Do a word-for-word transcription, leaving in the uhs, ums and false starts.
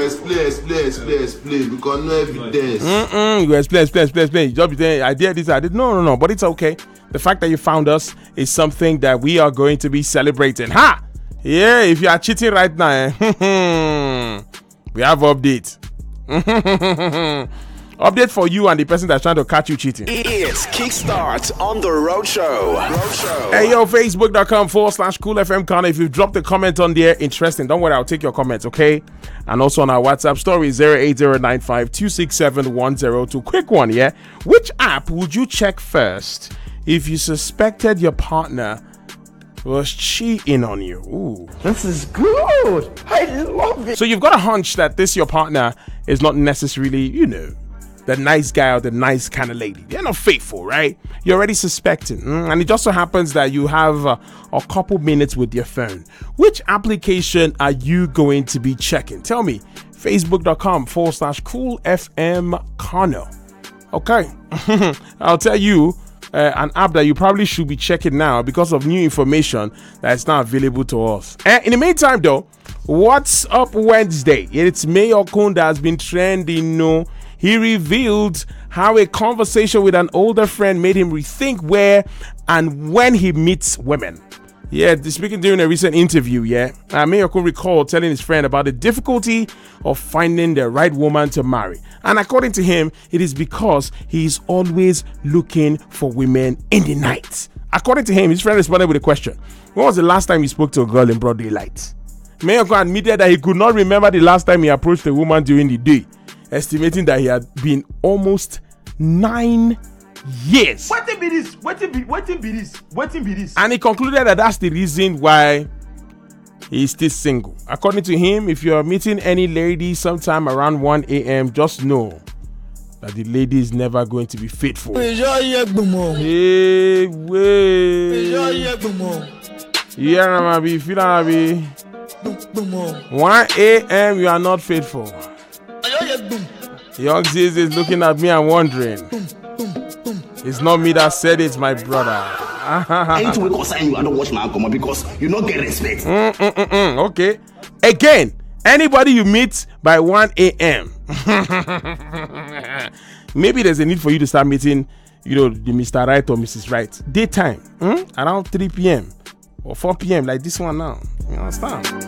explain, explain, explain, explain. Because no evidence. Mm-mm, you explain, explain, explain, explain. You just be saying, I did this, I did. No, no, no. But it's okay. The fact that you found us is something that we are going to be celebrating. Ha! Yeah, if you are cheating right now, eh? We have update. Update for you and the person that's trying to catch you cheating. It's Kickstart on the Road Show. Road Show. Hey, yo, facebook.com forward slash cool FM Corner. If you've dropped a comment on there, interesting, don't worry, I'll take your comments, okay? And also on our WhatsApp story, zero eight zero nine five two six seven one zero two. Quick one, yeah? Which app would you check first if you suspected your partner was cheating on you? Ooh. This is good. I love it. So you've got a hunch that this your partner is not necessarily, you know, the nice guy or the nice kind of lady. They're not faithful, right? You're already suspecting. Mm? And it just so happens that you have uh, a couple minutes with your phone. Which application are you going to be checking? Tell me. Facebook.com forward slash cool FM Kano. Okay. I'll tell you uh, an app that you probably should be checking now because of new information that is now available to us. Uh, in the meantime, though, What's Up Wednesday? It's Mayor Okun that has been trending, no. He revealed how a conversation with an older friend made him rethink where and when he meets women. Yeah, speaking during a recent interview, yeah, uh, Mayor Okun recalled telling his friend about the difficulty of finding the right woman to marry. And according to him, it is because he's always looking for women in the night. According to him, his friend responded with a question. When was the last time you spoke to a girl in broad daylight? Mayor Okun admitted that he could not remember the last time he approached a woman during the day, estimating that he had been almost nine years. What be this? What be what be this? What be this? And he concluded that that's the reason why he's still single. According to him, if you're meeting any lady sometime around one a.m., just know that the lady is never going to be faithful. Hey, wait. Yeah, maybe feel maybe one a.m. you are not faithful. Young Ziz is looking at me and wondering, it's not me that said it, my brother. Anything we concern you, I don't watch my alcohol because you don't get respect. Mm, mm, mm, mm. Okay. Again, anybody you meet by one a.m. maybe there's a need for you to start meeting, you know, the Mister Right or Missus Right. Daytime, mm? around three p.m. or four p.m. like this one now. You understand?